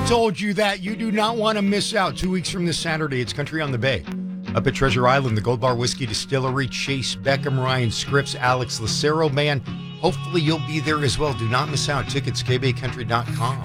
told you that. You do not want to miss out. 2 weeks from this Saturday, it's Country on the Bay. Up at Treasure Island, the Gold Bar Whiskey Distillery, Chase Beckham, Ryan Scripps, Alex Lucero Band. Hopefully you'll be there as well. Do not miss out. Tickets, kbaycountry.com.